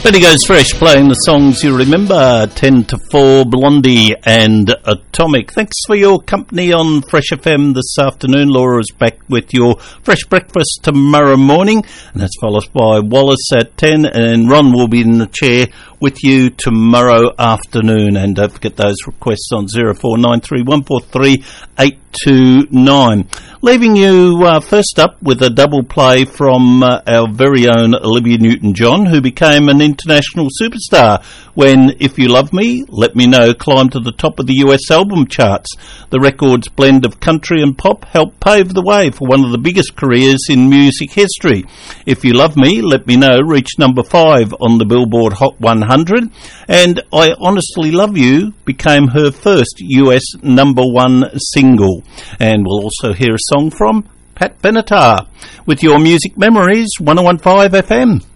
Benny Goes Fresh playing the songs you remember, 10 to 4, Blondie and Atomic. Thanks for your company on Fresh FM this afternoon. Laura is back with your Fresh Breakfast tomorrow morning, and that's followed by Wallace at 10, and Ron will be in the chair with you tomorrow afternoon. And don't forget those requests on 0493143829. Leaving you first up with a double play from our very own Olivia Newton-John, who became an international superstar when If You Love Me, Let Me Know climbed to the top of the US album charts. The record's blend of country and pop helped pave the way for one of the biggest careers in music history. If You Love Me, Let Me Know reached number 5 on the Billboard Hot 100, and I Honestly Love You became her first US number 1 single. And we'll also hear a song from Pat Benatar with your music memories, 101.5 FM.